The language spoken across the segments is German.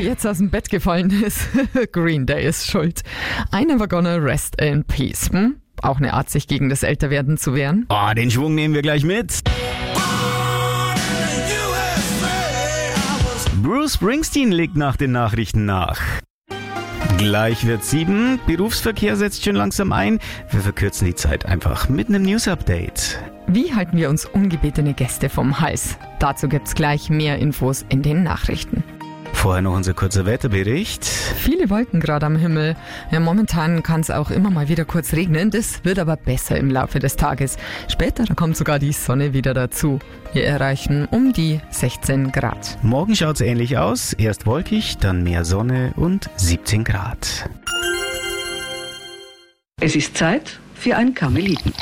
jetzt aus dem Bett gefallen ist, Green Day ist schuld. I never gonna rest in peace. Auch eine Art, sich gegen das Älterwerden zu wehren. Oh, den Schwung nehmen wir gleich mit. Bruce Springsteen legt nach den Nachrichten nach. Gleich wird 7. Berufsverkehr setzt schon langsam ein. Wir verkürzen die Zeit einfach mit einem News-Update. Wie halten wir uns ungebetene Gäste vom Hals? Dazu gibt's gleich mehr Infos in den Nachrichten. Vorher noch unser kurzer Wetterbericht. Viele Wolken gerade am Himmel. Ja, momentan kann es auch immer mal wieder kurz regnen. Das wird aber besser im Laufe des Tages. Später da kommt sogar die Sonne wieder dazu. Wir erreichen um die 16 Grad. Morgen schaut's ähnlich aus. Erst wolkig, dann mehr Sonne und 17 Grad. Es ist Zeit für ein Karmeliten.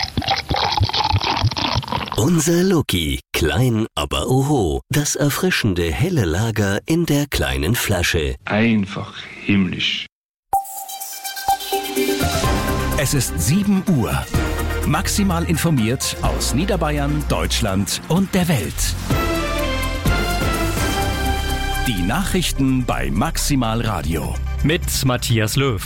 Unser Lucky. Klein, aber oho. Das erfrischende helle Lager in der kleinen Flasche. Einfach himmlisch. Es ist 7 Uhr. Maximal informiert aus Niederbayern, Deutschland und der Welt. Die Nachrichten bei Maximal Radio. Mit Matthias Löw.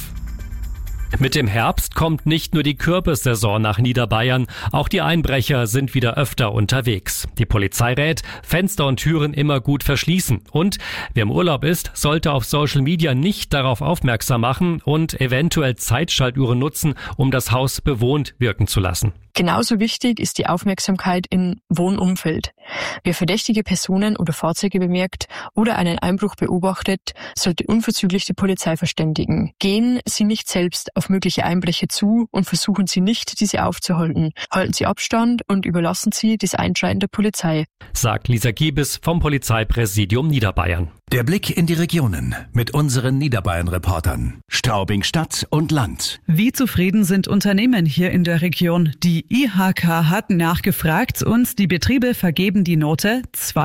Mit dem Herbst kommt nicht nur die Kürbissaison nach Niederbayern, auch die Einbrecher sind wieder öfter unterwegs. Die Polizei rät, Fenster und Türen immer gut verschließen. Und wer im Urlaub ist, sollte auf Social Media nicht darauf aufmerksam machen und eventuell Zeitschaltuhren nutzen, um das Haus bewohnt wirken zu lassen. Genauso wichtig ist die Aufmerksamkeit im Wohnumfeld. Wer verdächtige Personen oder Fahrzeuge bemerkt oder einen Einbruch beobachtet, sollte unverzüglich die Polizei verständigen. Gehen Sie nicht selbst auf mögliche Einbrecher zu und versuchen Sie nicht, diese aufzuhalten. Halten Sie Abstand und überlassen Sie das Einschreiten der Polizei, sagt Lisa Giebes vom Polizeipräsidium Niederbayern. Der Blick in die Regionen mit unseren Niederbayern-Reportern. Straubing Stadt und Land. Wie zufrieden sind Unternehmen hier in der Region? Die IHK hat nachgefragt und die Betriebe vergeben die Note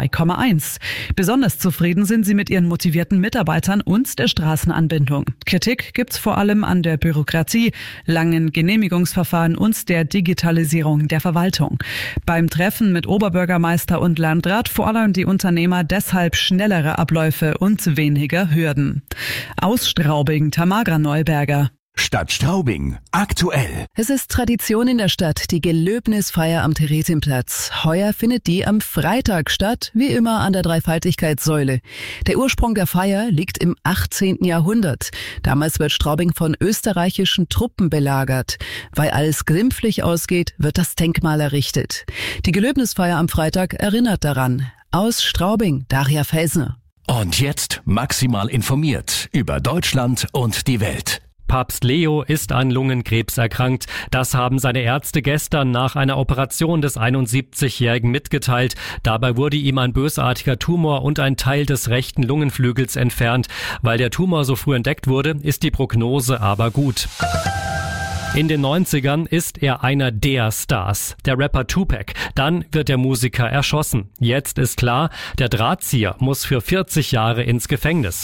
2,1. Besonders zufrieden sind sie mit ihren motivierten Mitarbeitern und der Straßenanbindung. Kritik gibt's vor allem an der Bürokratie, langen Genehmigungsverfahren und der Digitalisierung der Verwaltung. Beim Treffen mit Oberbürgermeister und Landrat fordern die Unternehmer deshalb schnellere Abläufe und weniger Hürden. Aus Straubing, Tamara Neuberger. Stadt Straubing. Aktuell. Es ist Tradition in der Stadt, die Gelöbnisfeier am Theresienplatz. Heuer findet die am Freitag statt, wie immer an der Dreifaltigkeitssäule. Der Ursprung der Feier liegt im 18. Jahrhundert. Damals wird Straubing von österreichischen Truppen belagert. Weil alles glimpflich ausgeht, wird das Denkmal errichtet. Die Gelöbnisfeier am Freitag erinnert daran. Aus Straubing, Daria Felsner. Und jetzt maximal informiert über Deutschland und die Welt. Papst Leo ist an Lungenkrebs erkrankt. Das haben seine Ärzte gestern nach einer Operation des 71-Jährigen mitgeteilt. Dabei wurde ihm ein bösartiger Tumor und ein Teil des rechten Lungenflügels entfernt. Weil der Tumor so früh entdeckt wurde, ist die Prognose aber gut. In den 90ern ist er einer der Stars, der Rapper Tupac. Dann wird der Musiker erschossen. Jetzt ist klar, der Drahtzieher muss für 40 Jahre ins Gefängnis.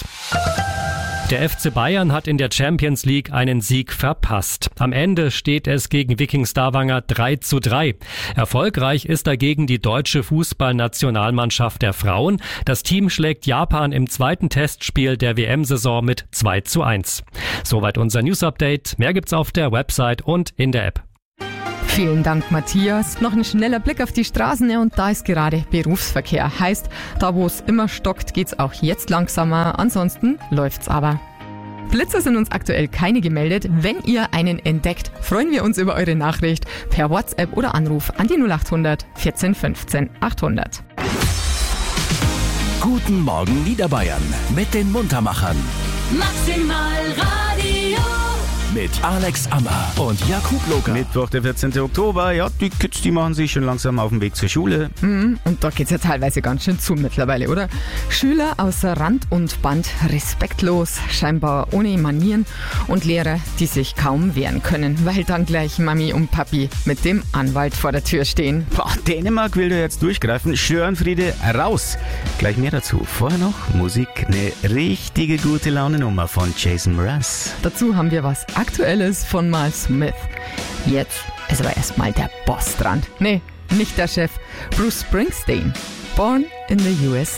Der FC Bayern hat in der Champions League einen Sieg verpasst. Am Ende steht es gegen Viking Stavanger 3:3. Erfolgreich ist dagegen die deutsche Fußballnationalmannschaft der Frauen. Das Team schlägt Japan im zweiten Testspiel der WM-Saison mit 2:1. Soweit unser News-Update. Mehr gibt's auf der Website und in der App. Vielen Dank, Matthias. Noch ein schneller Blick auf die Straßen, und da ist gerade Berufsverkehr. Heißt, da wo es immer stockt, geht's auch jetzt langsamer. Ansonsten läuft's aber. Blitzer sind uns aktuell keine gemeldet. Wenn ihr einen entdeckt, freuen wir uns über eure Nachricht per WhatsApp oder Anruf an die 0800 14 15 800. Guten Morgen Niederbayern mit den Muntermachern. Maximal Radio. Mit Alex Ammer und Jakub Loka. Mittwoch, der 14. Oktober. Ja, die Kids, die machen sich schon langsam auf den Weg zur Schule. Und da geht's ja teilweise ganz schön zu mittlerweile, oder? Schüler außer Rand und Band, respektlos, scheinbar ohne Manieren und Lehrer, die sich kaum wehren können, weil dann gleich Mami und Papi mit dem Anwalt vor der Tür stehen. Boah, Dänemark will da jetzt durchgreifen. Störenfriede raus. Gleich mehr dazu. Vorher noch Musik. Eine richtige gute Laune-Nummer von Jason Mraz. Dazu haben wir was Aktuelles von Miles Smith. Jetzt ist aber erstmal der Boss dran. Nee, nicht der Chef. Bruce Springsteen. Born in the USA.